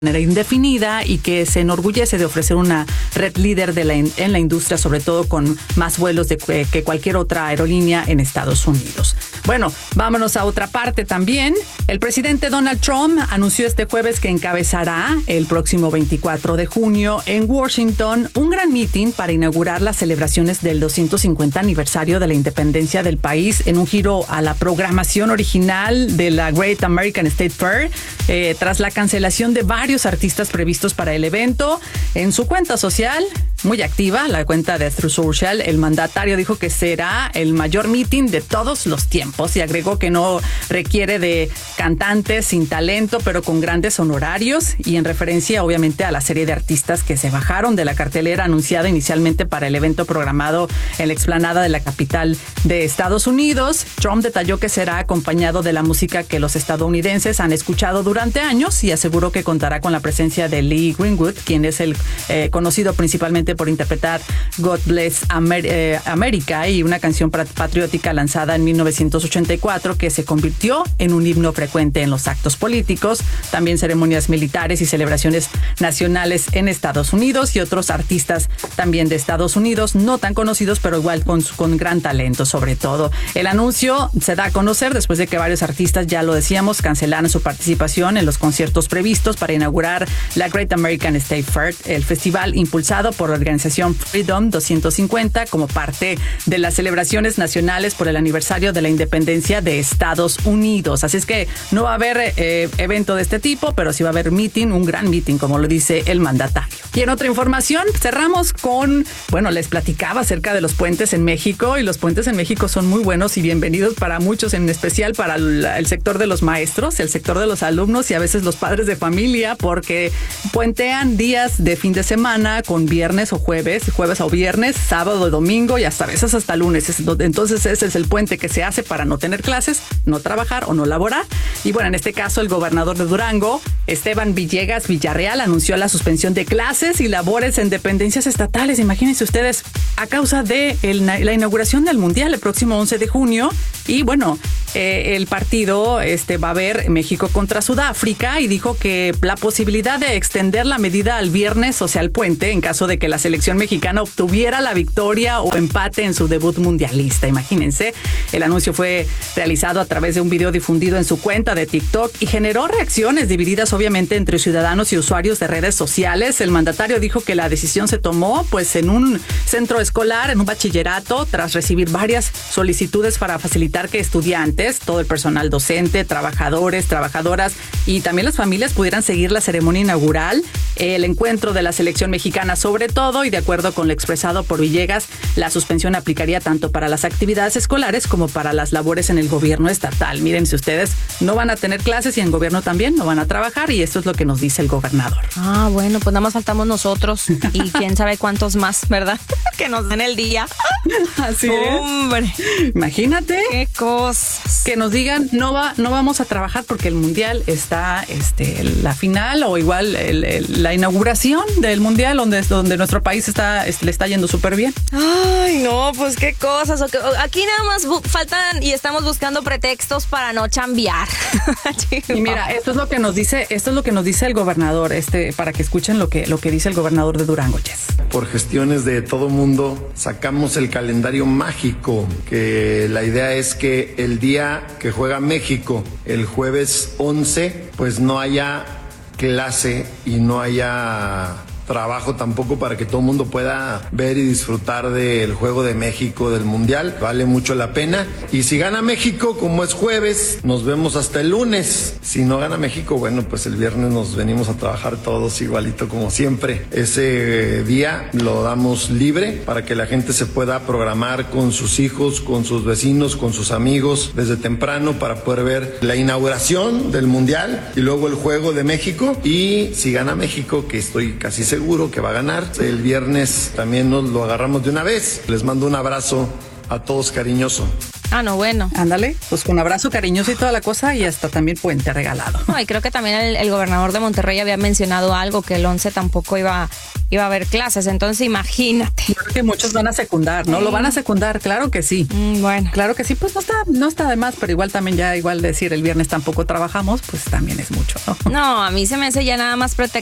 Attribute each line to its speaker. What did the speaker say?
Speaker 1: manera indefinida y que se enorgullece de ofrecer una red líder en la industria, sobre todo con más vuelos que cualquier otra aerolínea en Estados Unidos. Bueno, vámonos a otra parte también. El presidente Donald Trump anunció este jueves que encabezará el próximo 24 de junio en Washington un gran meeting para inaugurar las celebraciones del 250 aniversario de la independencia del país en un giro a la programación original de la Great American State Fair, tras la cancelación de varios artistas previstos para el evento. En su cuenta social, muy activa, la cuenta de Truth Social, el mandatario dijo que será el mayor meeting de todos los tiempos y agregó que no requiere de cantantes sin talento, pero con grandes honorarios, y en referencia obviamente a la serie de artistas que se bajaron de la cartelera anunciada inicialmente para el evento programado en la explanada de la capital de Estados Unidos. Trump detalló que será acompañado de la música que los estadounidenses han escuchado durante años y aseguró que contará con la presencia de Lee Greenwood, quien es el conocido principalmente por interpretar God Bless America y una canción patriótica lanzada en 1984 que se convirtió en un himno frecuente en los actos políticos, también ceremonias militares y celebraciones nacionales en Estados Unidos, y otros artistas también de Estados Unidos, no tan conocidos, pero igual con gran talento sobre todo. El anuncio se da a conocer después de que varios artistas, ya lo decíamos, cancelaran su participación en los conciertos previstos para inaugurar la Great American State Fair, el festival impulsado por la organización Freedom 250 como parte de las celebraciones nacionales por el aniversario de la independencia de Estados Unidos. Así es que no va a haber evento de este tipo, pero sí va a haber meeting, un gran meeting, como lo dice el mandatario. Y en otra información, cerramos con, les platicaba acerca de los puentes en México, y los puentes en México son muy buenos y bienvenidos para muchos, en especial para el sector de los maestros, el sector de los alumnos y a veces los padres de familia, porque puentean días de fin de semana con viernes o jueves o viernes, sábado, domingo y hasta a veces hasta lunes. Entonces ese es el puente que se hace para no tener clases, no trabajar o no laborar. Y bueno, en este caso el gobernador de Durango, Esteban Villegas Villarreal, anunció la suspensión de clases y labores en dependencias estatales. Imagínense ustedes, a causa de la inauguración del Mundial el próximo 11 de junio. Y bueno, el partido va a ver México contra Sudáfrica, y dijo que la posibilidad de extender la medida al viernes, o sea, al puente, en caso de que la selección mexicana obtuviera la victoria o empate en su debut mundialista. Imagínense, el anuncio fue realizado a través de un video difundido en su cuenta de TikTok y generó reacciones divididas obviamente entre ciudadanos y usuarios de redes sociales. El mandatario dijo que la decisión se tomó en un centro escolar, en un bachillerato, tras recibir varias solicitudes para facilitar que estudiantes, todo el personal docente, trabajadores, trabajadoras y también las familias pudieran seguir la ceremonia inaugural, el encuentro de la selección mexicana sobre todo, y de acuerdo con lo expresado por Villegas, la suspensión aplicaría tanto para las actividades escolares como para las labores en el gobierno estatal. Miren, si ustedes no van a tener clases y en gobierno también no van a trabajar, y esto es lo que nos dice el gobernador.
Speaker 2: Bueno, pues nada más faltamos nosotros y quién sabe cuántos más, ¿verdad? Que nos den el día.
Speaker 1: Así
Speaker 2: ¡hombre!
Speaker 1: Es. Imagínate.
Speaker 2: ¡Qué cosas!
Speaker 1: Que nos digan, no vamos a trabajar porque el Mundial está, la final o igual la inauguración del Mundial donde nuestro país le está yendo súper bien.
Speaker 2: Ay, no, pues qué cosas. Aquí nada más faltan y estamos buscando pretextos para no chambear.
Speaker 1: Y mira, esto es lo que nos dice el gobernador, para que escuchen lo que dice el gobernador de Durango, Jess.
Speaker 3: Por gestiones de todo mundo, sacamos el calendario mágico, que la idea es que el día que juega México, el jueves 11, pues no haya clase y no haya trabajo tampoco, para que todo el mundo pueda ver y disfrutar del juego de México, del Mundial. Vale mucho la pena. Y si gana México, como es jueves, nos vemos hasta el lunes. Si no gana México, pues el viernes nos venimos a trabajar todos igualito como siempre. Ese día lo damos libre para que la gente se pueda programar con sus hijos, con sus vecinos, con sus amigos desde temprano, para poder ver la inauguración del Mundial y luego el juego de México. Y si gana México, que estoy casi seguro que va a ganar, el viernes también nos lo agarramos de una vez. Les mando un abrazo a todos cariñoso.
Speaker 2: Ah, no, bueno.
Speaker 1: Ándale, pues con abrazo cariñoso y toda la cosa y hasta también puente regalado.
Speaker 2: No, y creo que también el gobernador de Monterrey había mencionado algo, que el 11 tampoco iba a haber clases, entonces imagínate.
Speaker 1: Yo creo que muchos van a secundar, ¿no? Lo van a secundar, claro que sí.
Speaker 2: Bueno.
Speaker 1: Claro que sí, pues no está de más, pero igual también igual decir el viernes tampoco trabajamos, pues también es mucho, ¿no?
Speaker 2: No, a mí se me hace ya nada más